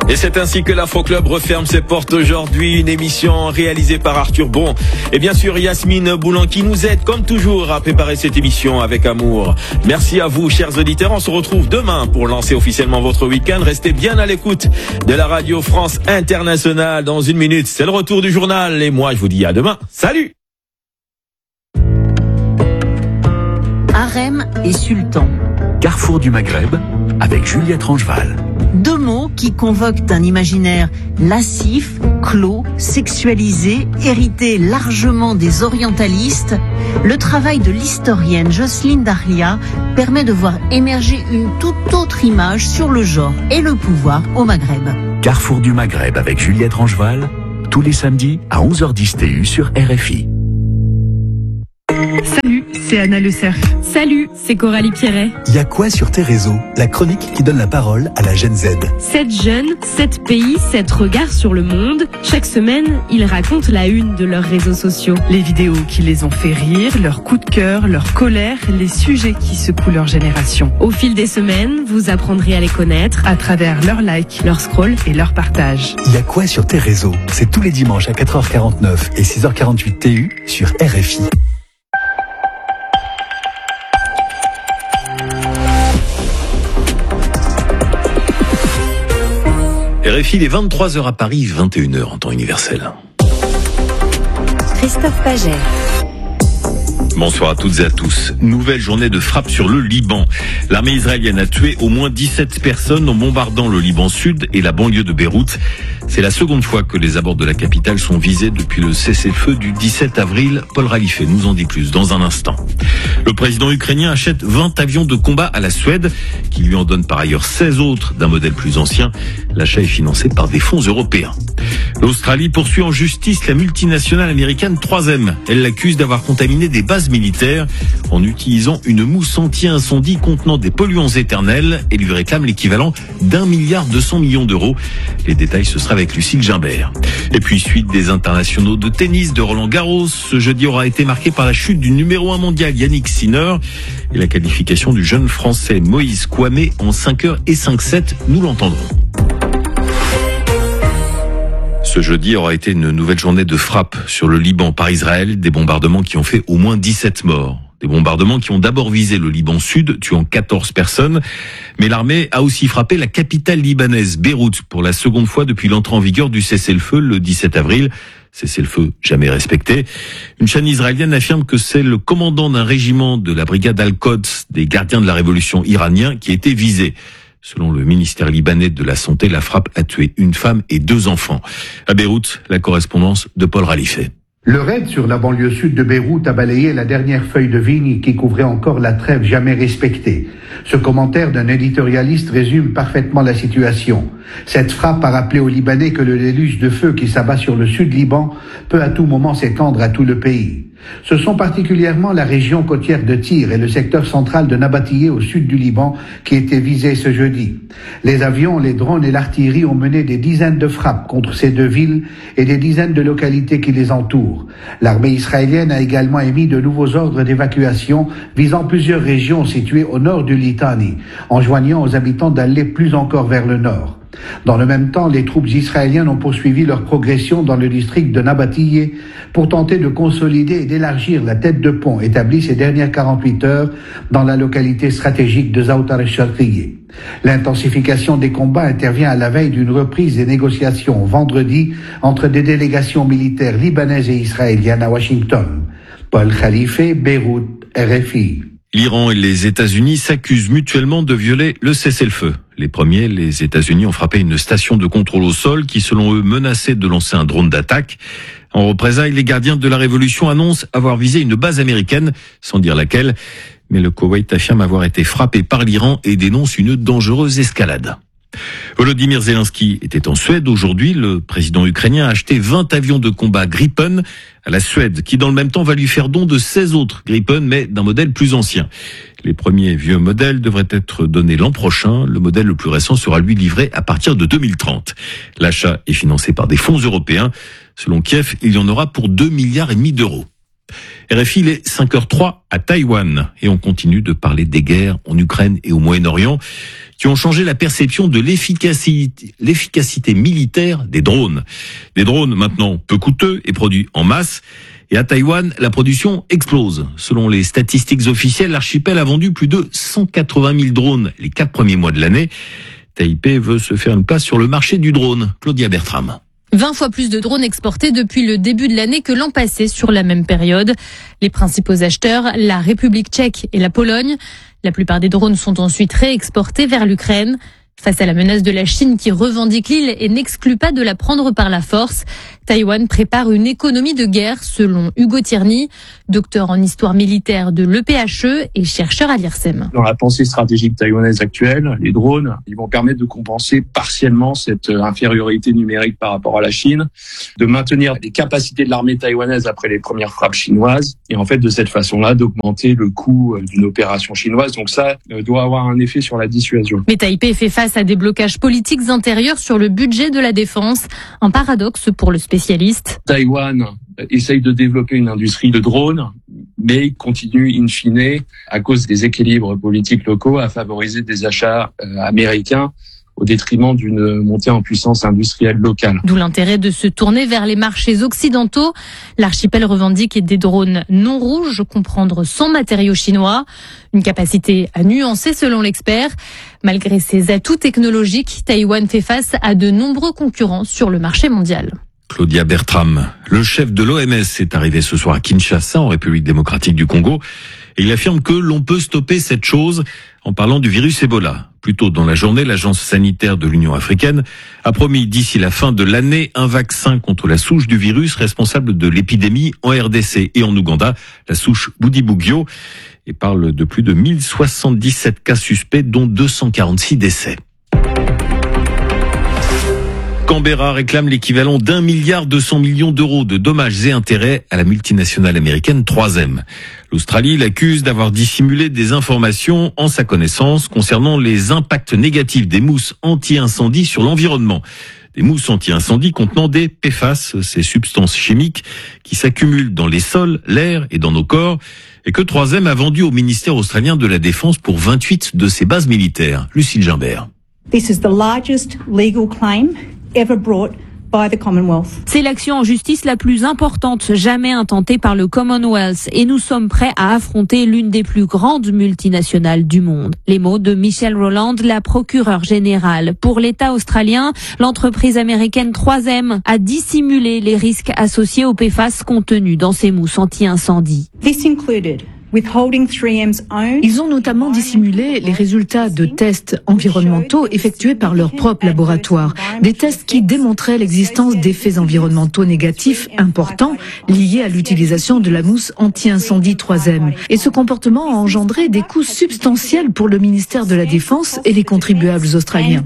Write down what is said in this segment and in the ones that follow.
Et c'est ainsi que l'Afro-Club referme ses portes aujourd'hui. Une émission réalisée par Arthur Bon. Et bien sûr, Yasmine Boulan qui nous aide, comme toujours, à préparer cette émission avec amour. Merci à vous, chers auditeurs. On se retrouve demain pour lancer officiellement votre week-end. Restez bien à l'écoute de la Radio France Internationale. Dans une minute, c'est le retour du journal. Et moi, je vous dis à demain. Salut! Harem et sultan. Carrefour du Maghreb avec Juliette Rangeval. Deux mots qui convoquent un imaginaire lascif, clos, sexualisé, hérité largement des orientalistes. Le travail de l'historienne Jocelyne Dahlia permet de voir émerger une toute autre image sur le genre et le pouvoir au Maghreb. Carrefour du Maghreb avec Juliette Rangeval, tous les samedis à 11h10 TU sur RFI. Salut, c'est Anna Le Cerf. Salut, c'est Coralie Pierret. Il y a quoi sur tes réseaux? La chronique qui donne la parole à la Gen Z. 7 jeunes, 7 pays, 7 regards sur le monde. Chaque semaine, ils racontent la une de leurs réseaux sociaux. Les vidéos qui les ont fait rire, leurs coups de cœur, leur colère, les sujets qui secouent leur génération. Au fil des semaines, vous apprendrez à les connaître à travers leurs likes, leurs scrolls et leurs partages. Il y a quoi sur tes réseaux? C'est tous les dimanches à 4h49 et 6h48 TU sur RFI. RFI, il est 23h à Paris, 21h en temps universel. Christophe Paget. Bonsoir à toutes et à tous. Nouvelle journée de frappe sur le Liban. L'armée israélienne a tué au moins 17 personnes en bombardant le Liban Sud et la banlieue de Beyrouth. C'est la seconde fois que les abords de la capitale sont visés depuis le cessez-le-feu du 17 avril. Paul Ralifé nous en dit plus dans un instant. Le président ukrainien achète 20 avions de combat à la Suède, qui lui en donne par ailleurs 16 autres d'un modèle plus ancien. L'achat est financé par des fonds européens. L'Australie poursuit en justice la multinationale américaine 3M. Elle l'accuse d'avoir contaminé des bases militaires en utilisant une mousse anti-incendie contenant des polluants éternels et lui réclame l'équivalent d'1,2 milliard d'euros. Les détails, ce sera avec Lucille Gimbert. Et puis, suite des internationaux de tennis de Roland-Garros, ce jeudi aura été marqué par la chute du numéro 1 mondial Yannick Sinner et la qualification du jeune français Moïse Kouamé en 5h et 5-7. Nous l'entendrons. Ce jeudi aura été une nouvelle journée de frappe sur le Liban par Israël, des bombardements qui ont fait au moins 17 morts. Des bombardements qui ont d'abord visé le Liban Sud, tuant 14 personnes. Mais l'armée a aussi frappé la capitale libanaise, Beyrouth, pour la seconde fois depuis l'entrée en vigueur du cessez-le-feu le 17 avril. Cessez-le-feu jamais respecté. Une chaîne israélienne affirme que c'est le commandant d'un régiment de la brigade Al-Quds, des gardiens de la révolution iranien, qui a été visé. Selon le ministère libanais de la Santé, la frappe a tué une femme et 2 enfants. À Beyrouth, la correspondance de Paul Ralifé. Le raid sur la banlieue sud de Beyrouth a balayé la dernière feuille de vigne qui couvrait encore la trêve jamais respectée. Ce commentaire d'un éditorialiste résume parfaitement la situation. Cette frappe a rappelé aux Libanais que le déluge de feu qui s'abat sur le sud Liban peut à tout moment s'étendre à tout le pays. Ce sont particulièrement la région côtière de Tyr et le secteur central de Nabatiyé au sud du Liban qui étaient visés ce jeudi. Les avions, les drones et l'artillerie ont mené des dizaines de frappes contre ces 2 villes et des dizaines de localités qui les entourent. L'armée israélienne a également émis de nouveaux ordres d'évacuation visant plusieurs régions situées au nord du Litani, enjoignant aux habitants d'aller plus encore vers le nord. Dans le même temps, les troupes israéliennes ont poursuivi leur progression dans le district de Nabatiyé pour tenter de consolider et d'élargir la tête de pont établie ces dernières 48 heures dans la localité stratégique de Zoutar el-Sharqiyé. L'intensification des combats intervient à la veille d'une reprise des négociations vendredi entre des délégations militaires libanaises et israéliennes à Washington. Paul Khalifé, Beyrouth, RFI. L'Iran et les États-Unis s'accusent mutuellement de violer le cessez-le-feu. Les premiers, les États-Unis, ont frappé une station de contrôle au sol qui, selon eux, menaçait de lancer un drone d'attaque. En représailles, les gardiens de la révolution annoncent avoir visé une base américaine, sans dire laquelle. Mais le Koweït affirme avoir été frappé par l'Iran et dénonce une dangereuse escalade. Volodymyr Zelensky était en Suède aujourd'hui. Le président ukrainien a acheté 20 avions de combat Gripen à la Suède, qui dans le même temps va lui faire don de 16 autres Gripen, mais d'un modèle plus ancien. Les premiers vieux modèles devraient être donnés l'an prochain. Le modèle le plus récent sera lui livré à partir de 2030. L'achat est financé par des fonds européens. Selon Kiev, il y en aura pour 2,5 milliards d'euros. RFI, il est 5h03 à Taïwan et on continue de parler des guerres en Ukraine et au Moyen-Orient qui ont changé la perception de l'efficacité militaire des drones. Des drones maintenant peu coûteux et produits en masse. Et à Taïwan, la production explose. Selon les statistiques officielles, l'archipel a vendu plus de 180 000 drones les 4 premiers mois de l'année. Taipei veut se faire une place sur le marché du drone. Claudia Bertram. 20 fois plus de drones exportés depuis le début de l'année que l'an passé sur la même période. Les principaux acheteurs, la République tchèque et la Pologne. La plupart des drones sont ensuite réexportés vers l'Ukraine. Face à la menace de la Chine qui revendique l'île et n'exclut pas de la prendre par la force, Taïwan prépare une économie de guerre selon Hugo Tierney, docteur en histoire militaire de l'EPHE et chercheur à l'IRSEM. Dans la pensée stratégique taïwanaise actuelle, les drones, ils vont permettre de compenser partiellement cette infériorité numérique par rapport à la Chine, de maintenir les capacités de l'armée taïwanaise après les premières frappes chinoises et en fait de cette façon-là d'augmenter le coût d'une opération chinoise. Donc ça doit avoir un effet sur la dissuasion. Mais Taipei fait face à des blocages politiques intérieurs sur le budget de la défense, un paradoxe pour le spécialiste. Taïwan essaye de développer une industrie de drones, mais continue in fine, à cause des équilibres politiques locaux, à favoriser des achats américains au détriment d'une montée en puissance industrielle locale. D'où l'intérêt de se tourner vers les marchés occidentaux. L'archipel revendique des drones non rouges, comprendre sans matériaux chinois. Une capacité à nuancer selon l'expert. Malgré ses atouts technologiques, Taïwan fait face à de nombreux concurrents sur le marché mondial. Claudia Bertram, le chef de l'OMS est arrivé ce soir à Kinshasa, en République démocratique du Congo, et il affirme que l'on peut stopper cette chose en parlant du virus Ebola. Plus tôt dans la journée, l'agence sanitaire de l'Union africaine a promis d'ici la fin de l'année un vaccin contre la souche du virus responsable de l'épidémie en RDC et en Ouganda, la souche Bundibugyo, et parle de plus de 1077 cas suspects, dont 246 décès. Canberra réclame l'équivalent d'1,2 milliard d'euros de dommages et intérêts à la multinationale américaine 3M. L'Australie l'accuse d'avoir dissimulé des informations en sa connaissance concernant les impacts négatifs des mousses anti-incendie sur l'environnement. Des mousses anti-incendie contenant des PFAS, ces substances chimiques qui s'accumulent dans les sols, l'air et dans nos corps, et que 3M a vendu au ministère australien de la Défense pour 28 de ses bases militaires. Lucille Gimbert. This is the largest legal claim ever brought by the Commonwealth. C'est l'action en justice la plus importante jamais intentée par le Commonwealth et nous sommes prêts à affronter l'une des plus grandes multinationales du monde. Les mots de Michelle Rowland, la procureure générale. Pour l'État australien, l'entreprise américaine 3M a dissimulé les risques associés aux PFAS contenus dans ces mousses anti-incendie. This included Ils ont notamment dissimulé les résultats de tests environnementaux effectués par leur propre laboratoire. Des tests qui démontraient l'existence d'effets environnementaux négatifs importants liés à l'utilisation de la mousse anti-incendie 3M. Et ce comportement a engendré des coûts substantiels pour le ministère de la Défense et les contribuables australiens.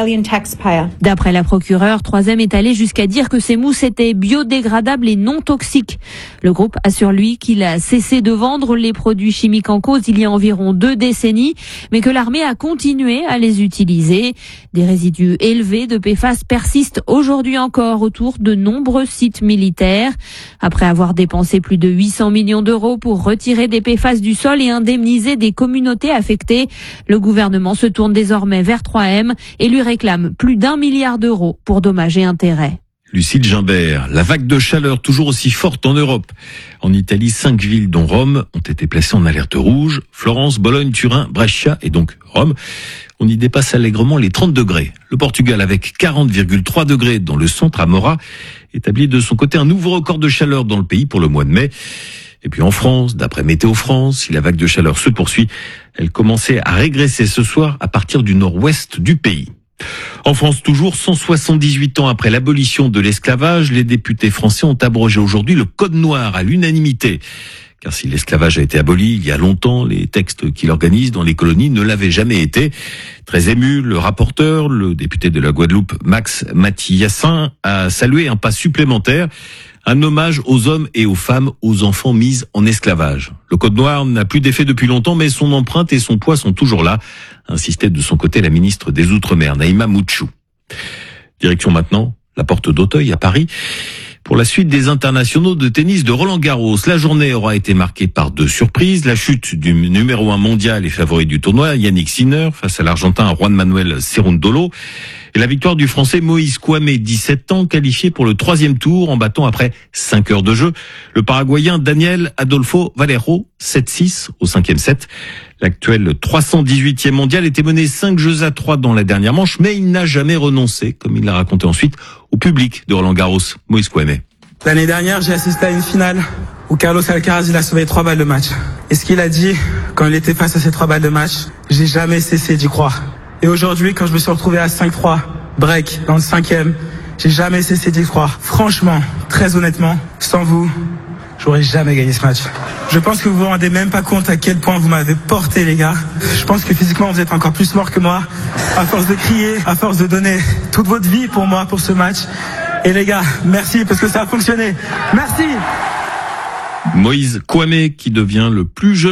D'après la procureure, 3M est allé jusqu'à dire que ces mousses étaient biodégradables et non toxiques. Le groupe assure lui qu'il a cessé de vendre les produits chimiques en cause il y a environ 2 décennies, mais que l'armée a continué à les utiliser. Des résidus élevés de PFAS persistent aujourd'hui encore autour de nombreux sites militaires. Après avoir dépensé plus de 800 millions d'euros pour retirer des PFAS du sol et indemniser des communautés affectées, le gouvernement se tourne désormais vers 3M et lui réclame plus d'1 milliard d'euros pour dommages et intérêts. Lucille Gimbert, la vague de chaleur toujours aussi forte en Europe. En Italie, 5 villes dont Rome ont été placées en alerte rouge. Florence, Bologne, Turin, Brescia et donc Rome. On y dépasse allègrement les 30 degrés. Le Portugal, avec 40,3 degrés dans le centre à Mora, établit de son côté un nouveau record de chaleur dans le pays pour le mois de mai. Et puis en France, d'après Météo France, si la vague de chaleur se poursuit, elle commençait à régresser ce soir à partir du nord-ouest du pays. En France, toujours 178 ans après l'abolition de l'esclavage, les députés français ont abrogé aujourd'hui le Code noir à l'unanimité. Car si l'esclavage a été aboli il y a longtemps, les textes qui l'organisent dans les colonies ne l'avaient jamais été. Très ému, le rapporteur, le député de la Guadeloupe, Max Mathiassin, a salué un pas supplémentaire, un hommage aux hommes et aux femmes, aux enfants mis en esclavage. Le Code noir n'a plus d'effet depuis longtemps, mais son empreinte et son poids sont toujours là, insistait de son côté la ministre des Outre-mer, Naïma Moutchou. Direction maintenant la porte d'Auteuil à Paris, Pour la suite des internationaux de tennis de Roland-Garros, la journée aura été marquée par 2 surprises. La chute du numéro 1 mondial et favori du tournoi, Yannick Sinner, face à l'Argentin Juan Manuel Cerundolo. Et la victoire du Français Moïse Kouamé, 17 ans, qualifié pour le 3e tour en battant après 5 heures de jeu le Paraguayen Daniel Adolfo Valero, 7-6 au 5e set. L'actuel 318e mondial était mené 5-3 dans la dernière manche, mais il n'a jamais renoncé, comme il l'a raconté ensuite au public de Roland-Garros. Moïse Kouamé. L'année dernière, j'ai assisté à une finale où Carlos Alcaraz il a sauvé 3 balles de match. Et ce qu'il a dit quand il était face à ces 3 balles de match, j'ai jamais cessé d'y croire. Et aujourd'hui, quand je me suis retrouvé à 5-3, break, dans le 5e, j'ai jamais cessé d'y croire. Franchement, très honnêtement, sans vous, j'aurais jamais gagné ce match. Je pense que vous vous rendez même pas compte à quel point vous m'avez porté, les gars. Je pense que physiquement, vous êtes encore plus morts que moi. À force de crier, à force de donner toute votre vie pour moi, pour ce match. Et les gars, merci parce que ça a fonctionné. Merci. Moïse Kouamé qui devient le plus jeune